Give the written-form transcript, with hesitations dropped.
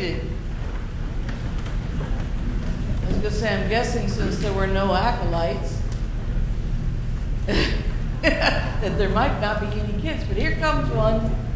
seated. I was going to say, I'm guessing since there were no acolytes, that there might not be any kids, but here comes one.